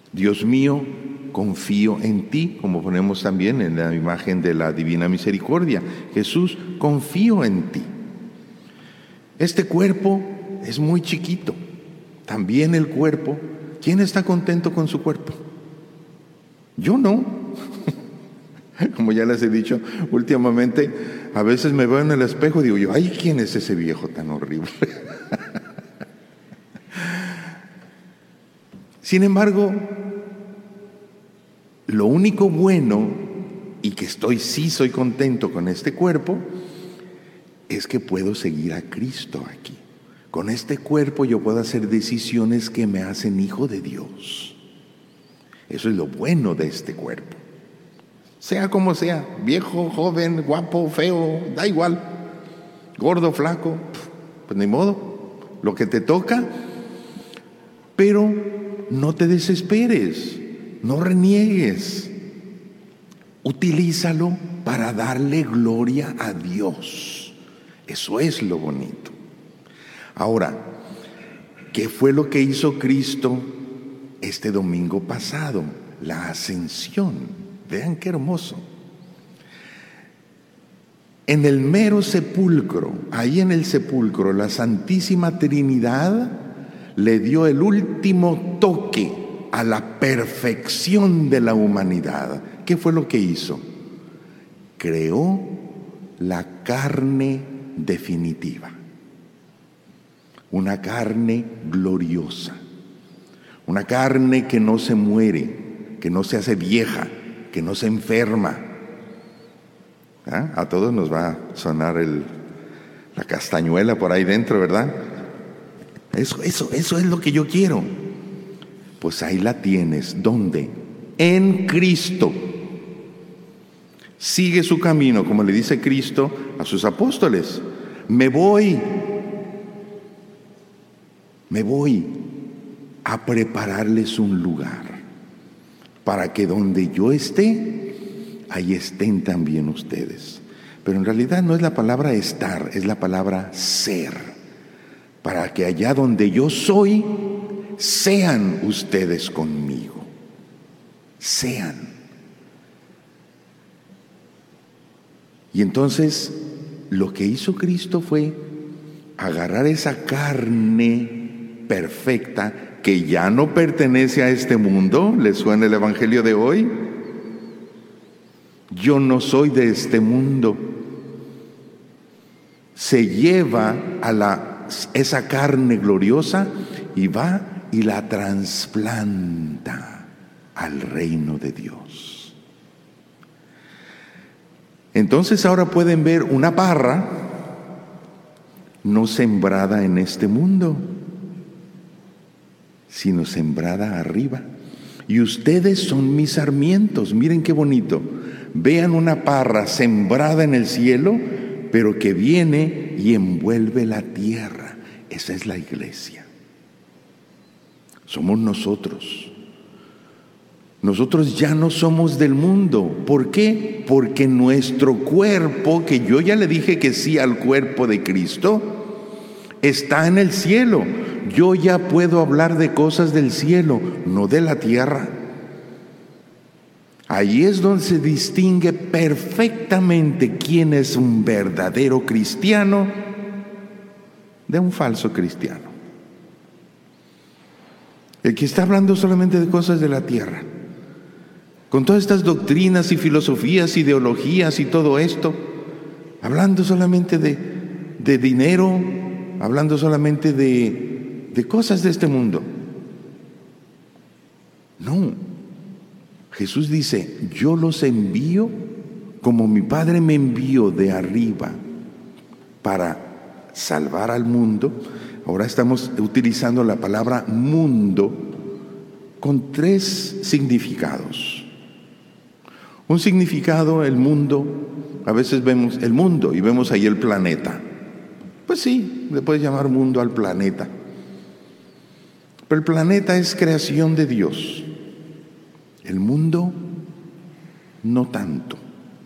Dios mío, confío en ti, como ponemos también en la imagen de la Divina Misericordia. Jesús, confío en ti. Este cuerpo es muy chiquito, también el cuerpo. ¿Quién está contento con su cuerpo? Yo no. Como ya les he dicho últimamente, a veces me veo en el espejo y digo yo, ay, ¿quién es ese viejo tan horrible? Sin embargo, lo único bueno, y que sí soy contento con este cuerpo, es que puedo seguir a Cristo aquí. Con este cuerpo yo puedo hacer decisiones que me hacen hijo de Dios. Eso es lo bueno de este cuerpo. Sea como sea, viejo, joven, guapo, feo, da igual. Gordo, flaco, pues ni modo, lo que te toca. Pero no te desesperes, no reniegues. Utilízalo para darle gloria a Dios. Eso es lo bonito. Ahora, ¿qué fue lo que hizo Cristo este domingo pasado? La ascensión. Vean qué hermoso. En el mero sepulcro, ahí en el sepulcro, la Santísima Trinidad le dio el último toque a la perfección de la humanidad. ¿Qué fue lo que hizo? Creó la carne definitiva. Una carne gloriosa. Una carne que no se muere, que no se hace vieja, que no se enferma. A todos nos va a sonar la castañuela por ahí dentro, ¿verdad? Eso es lo que yo quiero. Pues ahí la tienes. ¿Dónde? En Cristo. Sigue su camino, como le dice Cristo a sus apóstoles. Me voy a prepararles un lugar para que donde yo esté, ahí estén también ustedes. Pero en realidad no es la palabra estar, es la palabra ser. Para que allá donde yo soy, sean ustedes conmigo. Sean. Y entonces, lo que hizo Cristo fue agarrar esa carne perfecta que ya no pertenece a este mundo. ¿Les suena el evangelio de hoy? Yo no soy de este mundo. Se lleva a esa carne gloriosa y va y la trasplanta al reino de Dios. Entonces ahora pueden ver una parra no sembrada en este mundo, sino sembrada arriba. Y ustedes son mis sarmientos. Miren qué bonito. Vean una parra sembrada en el cielo, pero que viene y envuelve la tierra. Esa es la iglesia. Somos nosotros. Nosotros ya no somos del mundo. ¿Por qué? Porque nuestro cuerpo, que yo ya le dije que sí al cuerpo de Cristo, está en el cielo. Yo ya puedo hablar de cosas del cielo, no de la tierra. Ahí es donde se distingue perfectamente quién es un verdadero cristiano de un falso cristiano. El que está hablando solamente de cosas de la tierra, con todas estas doctrinas y filosofías, ideologías y todo esto, hablando solamente de dinero, hablando solamente de cosas de este mundo. No. Jesús dice, yo los envío como mi Padre me envió de arriba para salvar al mundo. Ahora estamos utilizando la palabra mundo con 3 significados. Un significado, el mundo, a veces vemos el mundo y vemos ahí el planeta. Pues sí, le puedes llamar mundo al planeta. Pero el planeta es creación de Dios. El mundo, no tanto.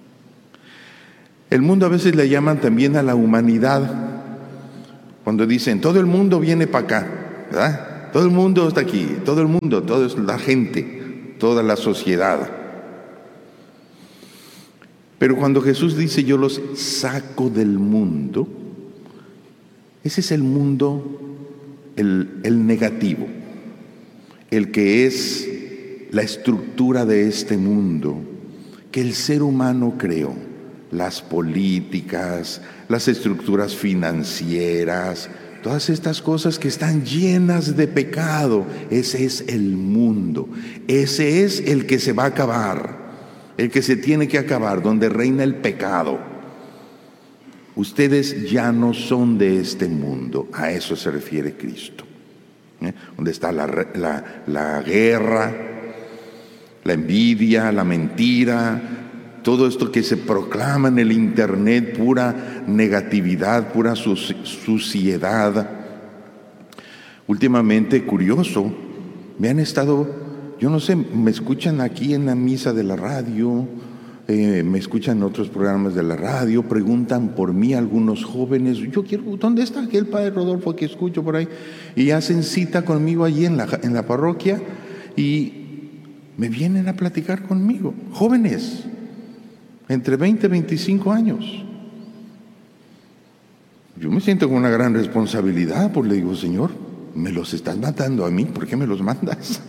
El mundo a veces le llaman también a la humanidad. Cuando dicen, todo el mundo viene para acá, ¿verdad? Todo el mundo está aquí, todo el mundo, toda la gente, toda la sociedad. Pero cuando Jesús dice yo los saco del mundo, ese es el mundo, el negativo, el que es la estructura de este mundo que el ser humano creó, las políticas, las estructuras financieras, todas estas cosas que están llenas de pecado. Ese es el mundo, ese es el que se va a acabar, el que se tiene que acabar, donde reina el pecado. Ustedes ya no son de este mundo, a eso se refiere Cristo. Donde está la guerra, la envidia, la mentira, todo esto que se proclama en el internet, pura negatividad, pura suciedad. Últimamente, curioso, me han estado, yo no sé, me escuchan aquí en la misa de la radio, me escuchan en otros programas de la radio, preguntan por mí algunos jóvenes, yo quiero, ¿dónde está aquel padre Rodolfo que escucho por ahí? Y hacen cita conmigo allí en la parroquia y me vienen a platicar conmigo, jóvenes, entre 20 y 25 años. Yo me siento con una gran responsabilidad, porque le digo, Señor, me los estás matando a mí, ¿por qué me los mandas?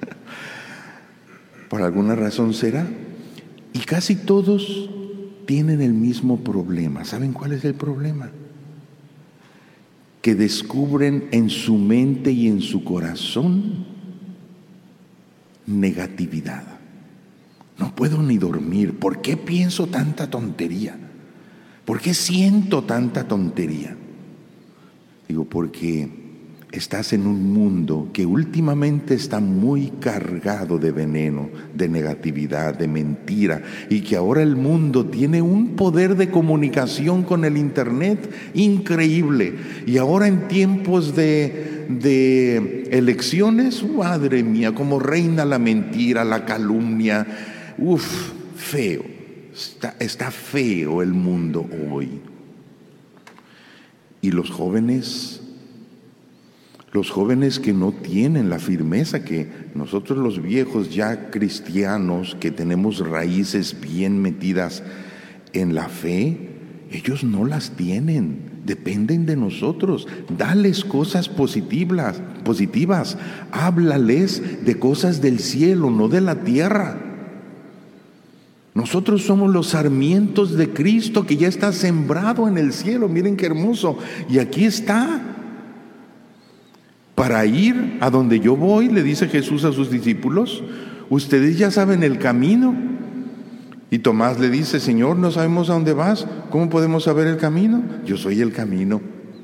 Por alguna razón será. Y casi todos tienen el mismo problema. ¿Saben cuál es el problema? Que descubren en su mente y en su corazón negatividad. No puedo ni dormir. ¿Por qué pienso tanta tontería? ¿Por qué siento tanta tontería? Digo, porque estás en un mundo que últimamente está muy cargado de veneno, de negatividad, de mentira, y que ahora el mundo tiene un poder de comunicación con el internet increíble. Y ahora en tiempos de elecciones, madre mía, como reina la mentira, la calumnia. Feo. Está feo el mundo hoy. Y los jóvenes que no tienen la firmeza que nosotros los viejos ya cristianos, que tenemos raíces bien metidas en la fe, ellos no las tienen, dependen de nosotros. Dales cosas positivas, háblales de cosas del cielo, no de la tierra. Nosotros somos los sarmientos de Cristo que ya está sembrado en el cielo. Miren qué hermoso. Y aquí está. Para ir a donde yo voy, le dice Jesús a sus discípulos, ustedes ya saben el camino. Y Tomás le dice, Señor, no sabemos a dónde vas, ¿cómo podemos saber el camino? Yo soy el camino.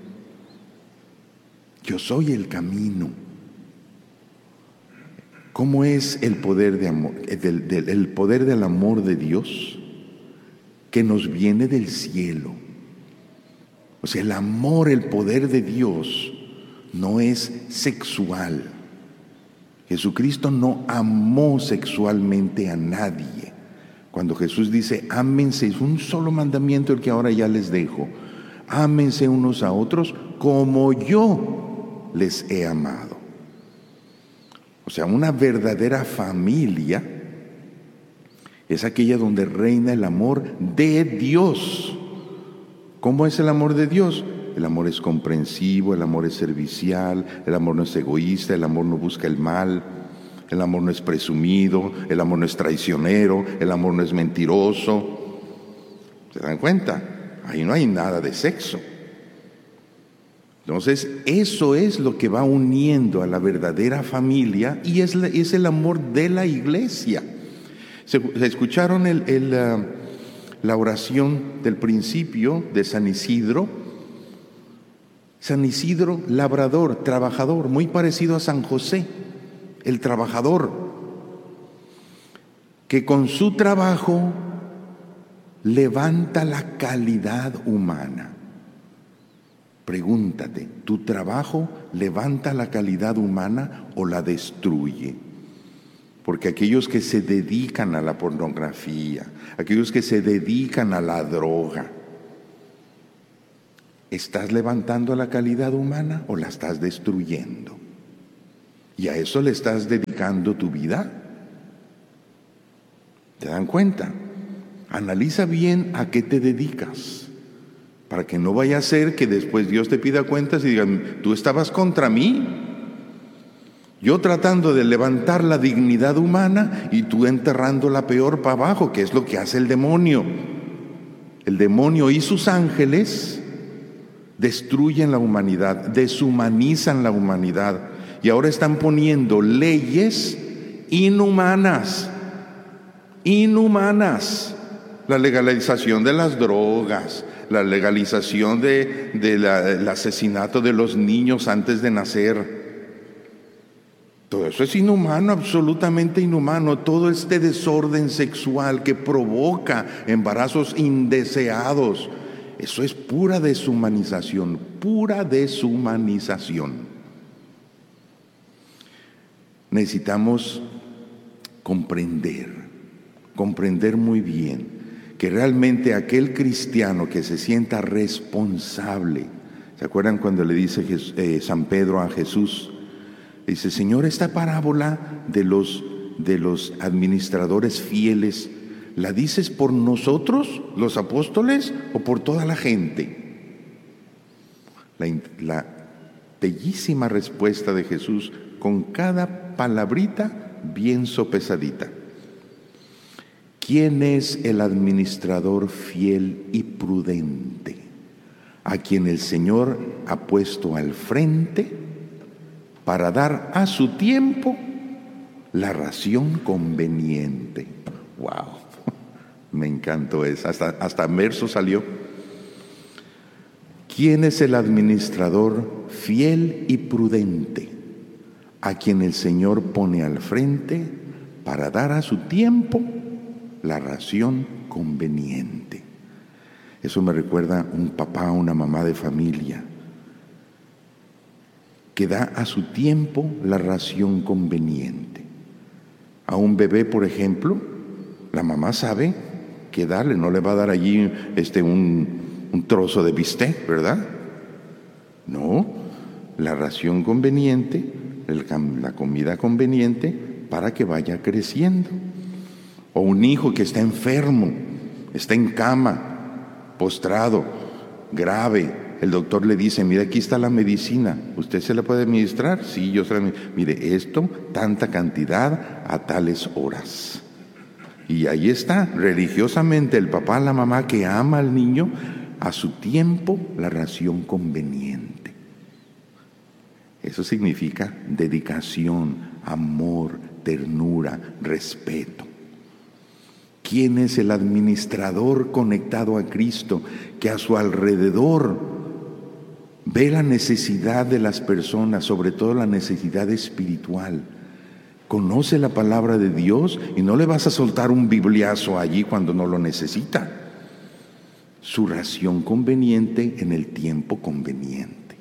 Yo soy el camino. ¿Cómo es el poder de amor, el poder del amor de Dios que nos viene del cielo? O sea, el amor, el poder de Dios no es sexual. Jesucristo no amó sexualmente a nadie. Cuando Jesús dice, ámense, es un solo mandamiento el que ahora ya les dejo. Ámense unos a otros como yo les he amado. O sea, una verdadera familia es aquella donde reina el amor de Dios. ¿Cómo es el amor de Dios? El amor es comprensivo, el amor es servicial, el amor no es egoísta, el amor no busca el mal, el amor no es presumido, el amor no es traicionero, el amor no es mentiroso. ¿Se dan cuenta? Ahí no hay nada de sexo. Entonces, eso es lo que va uniendo a la verdadera familia y es el amor de la iglesia. ¿Se escucharon la oración del principio de San Isidro? San Isidro, labrador, trabajador, muy parecido a San José, el trabajador, que con su trabajo levanta la calidad humana. Pregúntate, ¿tu trabajo levanta la calidad humana o la destruye? Porque aquellos que se dedican a la pornografía, aquellos que se dedican a la droga, ¿estás levantando la calidad humana o la estás destruyendo? ¿Y a eso le estás dedicando tu vida? ¿Te dan cuenta? Analiza bien a qué te dedicas, para que no vaya a ser que después Dios te pida cuentas y digan, tú estabas contra mí, yo tratando de levantar la dignidad humana y tú enterrándola peor para abajo, que es lo que hace el demonio. El demonio y sus ángeles destruyen la humanidad, deshumanizan la humanidad y ahora están poniendo leyes inhumanas. La legalización de las drogas, la legalización del asesinato de los niños antes de nacer. Todo eso es inhumano, absolutamente inhumano. Todo este desorden sexual que provoca embarazos indeseados, eso es pura deshumanización, pura deshumanización. Necesitamos comprender muy bien que realmente aquel cristiano que se sienta responsable, ¿se acuerdan cuando le dice San Pedro a Jesús? Dice, Señor, esta parábola de los administradores fieles, ¿la dices por nosotros, los apóstoles, o por toda la gente? La bellísima respuesta de Jesús, con cada palabrita bien sopesadita. ¿Quién es el administrador fiel y prudente, a quien el Señor ha puesto al frente para dar a su tiempo la ración conveniente? ¡Wow! Me encantó eso. Hasta verso salió. ¿Quién es el administrador fiel y prudente, a quien el Señor pone al frente para dar a su tiempo la ración conveniente? Eso me recuerda un papá, una mamá de familia, que da a su tiempo la ración conveniente. A un bebé, por ejemplo, la mamá sabe qué darle, no le va a dar allí un trozo de bistec, ¿verdad? No, la ración conveniente, la comida conveniente para que vaya creciendo. O un hijo que está enfermo, está en cama, postrado, grave. El doctor le dice, mire, aquí está la medicina, ¿usted se la puede administrar? Sí, yo se la administro. Mire, esto, tanta cantidad a tales horas. Y ahí está, religiosamente, el papá, la mamá que ama al niño, a su tiempo, la ración conveniente. Eso significa dedicación, amor, ternura, respeto. ¿Quién es el administrador conectado a Cristo que a su alrededor ve la necesidad de las personas, sobre todo la necesidad espiritual? Conoce la palabra de Dios y no le vas a soltar un bibliazo allí cuando no lo necesita. Su ración conveniente en el tiempo conveniente.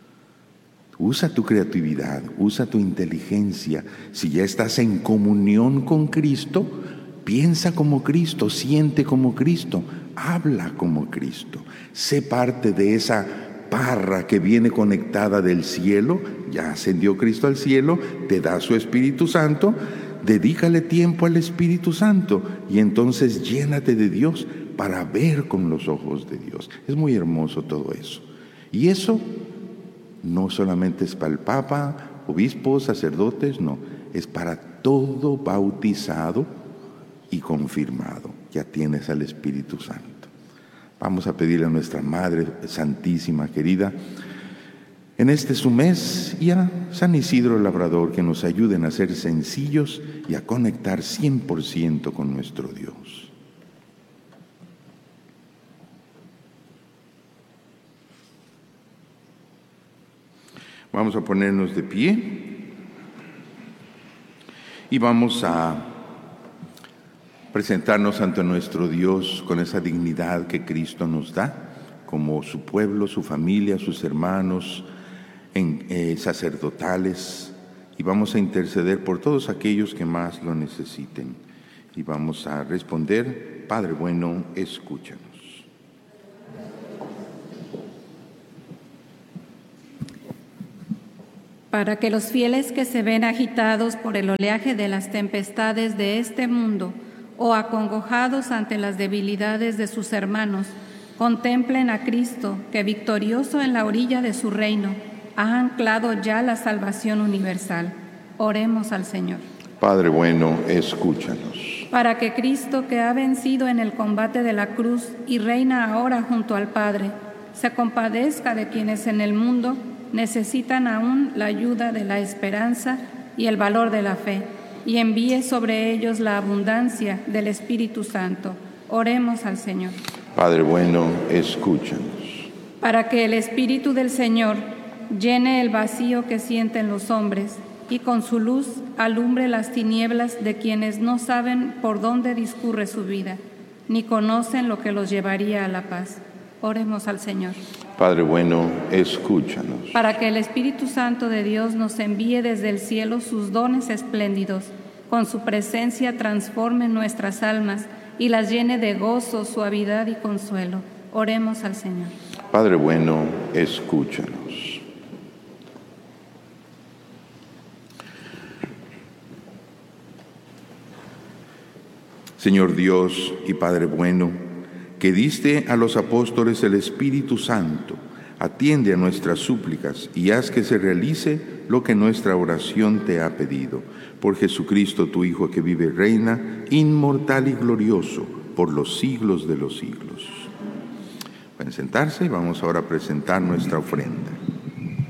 Usa tu creatividad, usa tu inteligencia. Si ya estás en comunión con Cristo, piensa como Cristo, siente como Cristo, habla como Cristo. Sé parte de esa parra que viene conectada del cielo. Ya ascendió Cristo al cielo, te da su Espíritu Santo, dedícale tiempo al Espíritu Santo y entonces llénate de Dios para ver con los ojos de Dios. Es muy hermoso todo eso. Y eso no solamente es para el Papa, obispos, sacerdotes, no, es para todo bautizado y confirmado. Ya tienes al Espíritu Santo. Vamos a pedirle a nuestra Madre Santísima querida, en este su mes, y a San Isidro Labrador, que nos ayuden a ser sencillos y a conectar 100% con nuestro Dios. Vamos a ponernos de pie y vamos a presentarnos ante nuestro Dios con esa dignidad que Cristo nos da, como su pueblo, su familia, sus hermanos sacerdotales, y vamos a interceder por todos aquellos que más lo necesiten. Y vamos a responder, Padre bueno, escúchanos. para que los fieles que se ven agitados por el oleaje de las tempestades de este mundo o acongojados ante las debilidades de sus hermanos, contemplen a Cristo, que victorioso en la orilla de su reino, ha anclado ya la salvación universal. Oremos al Señor. Padre bueno, escúchanos. Para que Cristo, que ha vencido en el combate de la cruz y reina ahora junto al Padre, se compadezca de quienes en el mundo necesitan aún la ayuda de la esperanza y el valor de la fe, y envíe sobre ellos la abundancia del Espíritu Santo. Oremos al Señor. Padre bueno, escúchanos. Para que el Espíritu del Señor llene el vacío que sienten los hombres y con su luz alumbre las tinieblas de quienes no saben por dónde discurre su vida, ni conocen lo que los llevaría a la paz. Oremos al Señor. Padre bueno, escúchanos. Para que el Espíritu Santo de Dios nos envíe desde el cielo sus dones espléndidos, con su presencia transforme nuestras almas y las llene de gozo, suavidad y consuelo. Oremos al Señor. Padre bueno, escúchanos. Señor Dios y Padre bueno, que diste a los apóstoles el Espíritu Santo, atiende a nuestras súplicas y haz que se realice lo que nuestra oración te ha pedido. Por Jesucristo, tu Hijo, que vive y reina, inmortal y glorioso, por los siglos de los siglos. Pueden sentarse y vamos ahora a presentar nuestra ofrenda.